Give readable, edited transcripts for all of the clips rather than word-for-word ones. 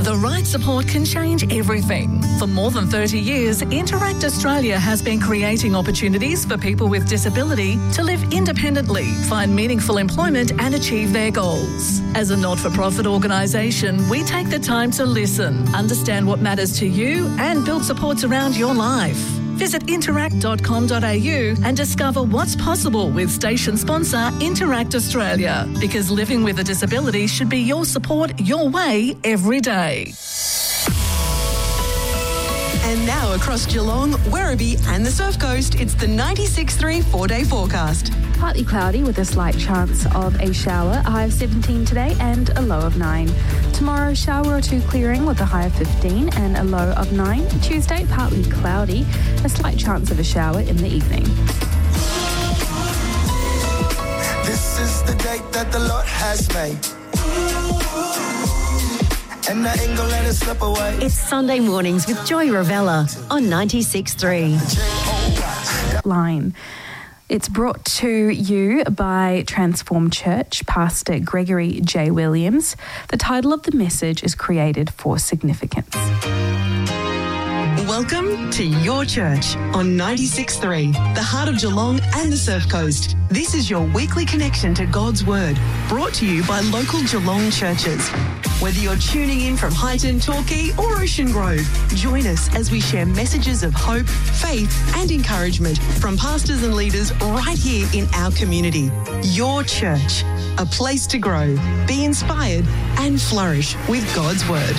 The right support can change everything. For more than 30 years, Interact Australia has been creating opportunities for people with disability to live independently, find meaningful employment and achieve their goals. As a not-for-profit organisation, we take the time to listen, understand what matters to you and build supports around your life. Visit interact.com.au and discover what's possible with station sponsor Interact Australia, because living with a disability should be your support your way every day. And now across Geelong, Werribee and the Surf Coast, it's the 96.3 4-day forecast. Partly cloudy with a slight chance of a shower, a high of 17 today and a low of 9. Tomorrow, shower or two clearing with a high of 15 and a low of 9. Tuesday, partly cloudy, a slight chance of a shower in the evening. This is the day that the Lord has made. And I ain't gonna let it slip away. It's Sunday mornings with Joy Ravella on 96.3. Line. It's brought to you by Transform Church, Pastor Gregory J. Williams. The title of the message is Created for Significance. Welcome to your church on 96.3, the heart of Geelong and the Surf Coast. This is your weekly connection to God's Word, brought to you by local Geelong churches. Whether you're tuning in from Highton, Torquay or Ocean Grove, join us as we share messages of hope, faith and encouragement from pastors and leaders right here in our community. Your church, a place to grow, be inspired and flourish with God's Word.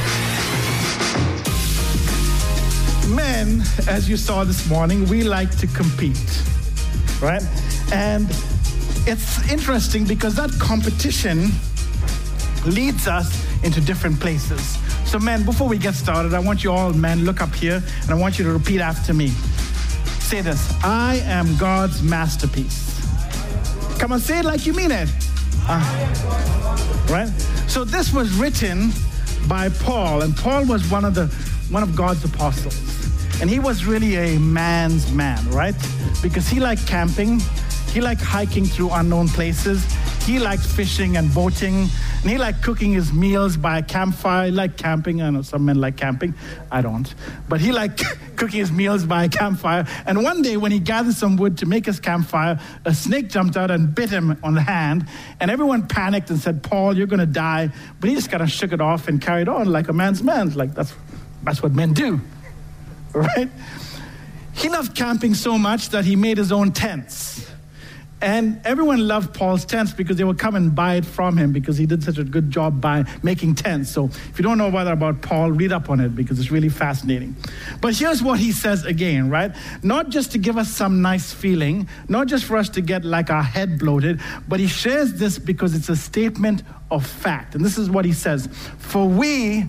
Men, as you saw this morning, we like to compete, right? And it's interesting because that competition leads us into different places. So men, before we get started, I want you all, men, look up here and I want you to repeat after me. Say this: I am God's masterpiece. Come on, say it like you mean it. Right? So this was written by Paul, and Paul was one of God's apostles. And he was really a man's man, right? Because he liked camping, he liked hiking through unknown places, he liked fishing and boating, and he liked cooking his meals by a campfire. He liked camping. I know some men like camping. I don't. But he liked cooking his meals by a campfire. And one day when he gathered some wood to make his campfire, a snake jumped out and bit him on the hand. And everyone panicked and said, Paul, you're going to die. But he just kind of shook it off and carried on like a man's man. Like that's what men do, right? He loved camping so much that he made his own tents. And everyone loved Paul's tents because they would come and buy it from him because he did such a good job by making tents. So if you don't know about Paul, read up on it because it's really fascinating. But here's what he says again, right? Not just to give us some nice feeling, not just for us to get like our head bloated, but he shares this because it's a statement of fact. And this is what he says: for we